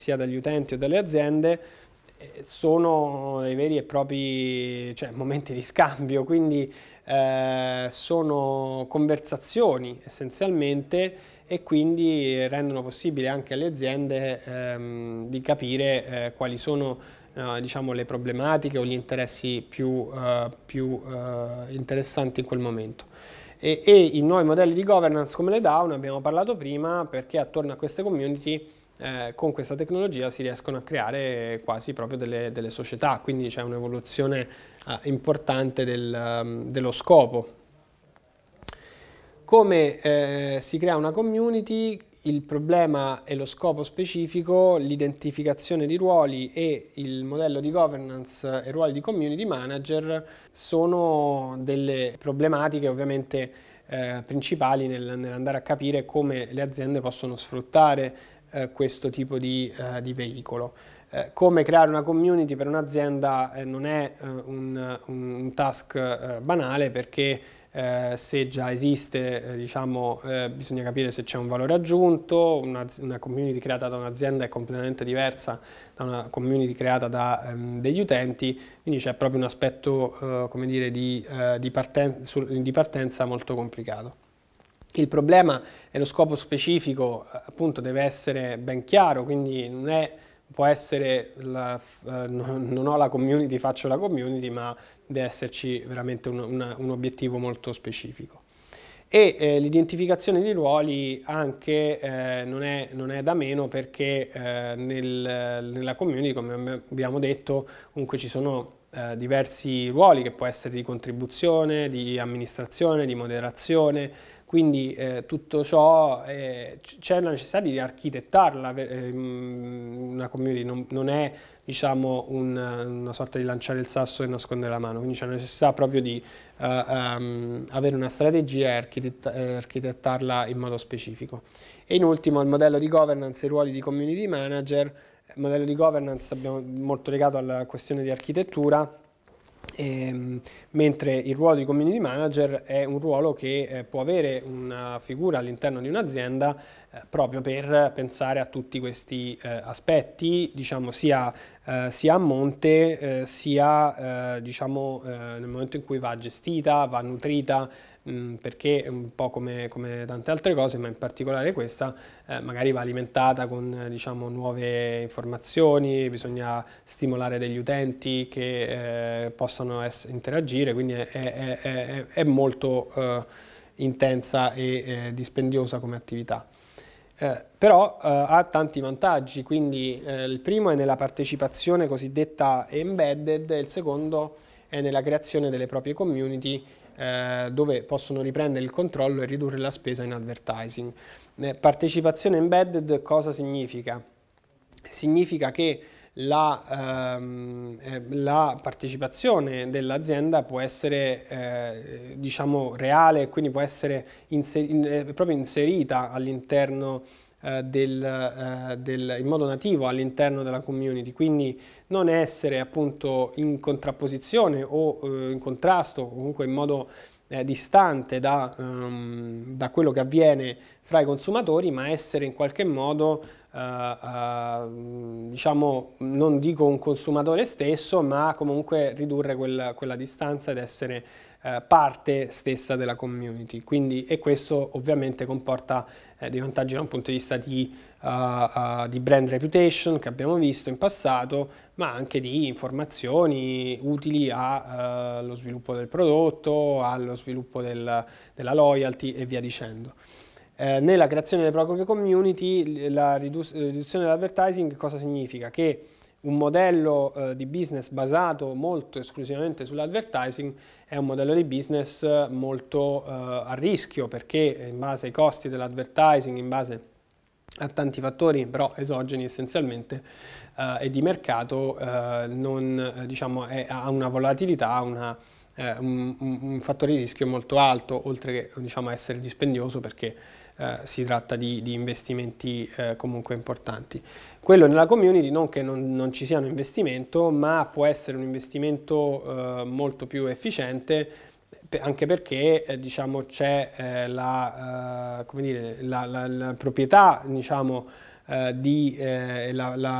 sia dagli utenti o dalle aziende, sono dei veri e propri, cioè, momenti di scambio, quindi sono conversazioni essenzialmente, e quindi rendono possibile anche alle aziende di capire quali sono diciamo, le problematiche o gli interessi più interessanti in quel momento. E i nuovi modelli di governance come le DAO, ne abbiamo parlato prima, perché attorno a queste community con questa tecnologia si riescono a creare quasi proprio delle società, quindi c'è un'evoluzione importante dello scopo. Come si crea una community? Il problema e lo scopo specifico, l'identificazione di ruoli e il modello di governance e ruoli di community manager sono delle problematiche ovviamente principali nell'andare a capire come le aziende possono sfruttare questo tipo di veicolo. Come creare una community per un'azienda non è un task banale, perché se già esiste, diciamo, bisogna capire se c'è un valore aggiunto. Una community creata da un'azienda è completamente diversa da una community creata da degli utenti, quindi c'è proprio un aspetto, come dire, di partenza molto complicato. Il problema e lo scopo specifico appunto deve essere ben chiaro, quindi può essere non ho la community, faccio la community, ma deve esserci veramente un obiettivo molto specifico. E l'identificazione di ruoli anche non è da meno, perché nella community, come abbiamo detto, comunque ci sono diversi ruoli, che può essere di contribuzione, di amministrazione, di moderazione, quindi tutto ciò c'è la necessità di architettarla. Una community non è, diciamo, una sorta di lanciare il sasso e nascondere la mano, quindi c'è la necessità proprio di avere una strategia e architettarla in modo specifico. E in ultimo il modello di governance e i ruoli di community manager. Il modello di governance abbiamo molto legato alla questione di architettura, mentre il ruolo di community manager è un ruolo che può avere una figura all'interno di un'azienda proprio per pensare a tutti questi aspetti, diciamo, sia a monte, sia diciamo, nel momento in cui va gestita, va nutrita, perché un po' come tante altre cose, ma in particolare questa, magari va alimentata con diciamo, nuove informazioni, bisogna stimolare degli utenti che possano interagire, quindi è molto intensa e dispendiosa come attività. Però ha tanti vantaggi, quindi il primo è nella partecipazione cosiddetta embedded, e il secondo è nella creazione delle proprie community, dove possono riprendere il controllo e ridurre la spesa in advertising. Partecipazione embedded cosa significa? Significa che la partecipazione dell'azienda può essere diciamo reale, quindi può essere proprio inserita all'interno in modo nativo all'interno della community, quindi non essere appunto in contrapposizione o in contrasto, o comunque in modo distante da quello che avviene fra i consumatori, ma essere in qualche modo diciamo, non dico un consumatore stesso, ma comunque ridurre quella distanza ed essere parte stessa della community. Quindi, e questo ovviamente comporta dei vantaggi da un punto di vista di brand reputation, che abbiamo visto in passato, ma anche di informazioni utili allo sviluppo del prodotto, allo sviluppo della loyalty e via dicendo. Nella creazione delle proprie community, la riduzione dell'advertising cosa significa? Che un modello di business basato molto esclusivamente sull'advertising è un modello di business molto a rischio, perché in base ai costi dell'advertising, in base a tanti fattori però esogeni essenzialmente e di mercato, diciamo, ha una volatilità, un fattore di rischio molto alto, oltre che diciamo, essere dispendioso, perché si tratta di investimenti comunque importanti. Quello nella community non che non ci sia un investimento, ma può essere un investimento molto più efficiente, anche perché diciamo, c'è come dire, la proprietà diciamo, di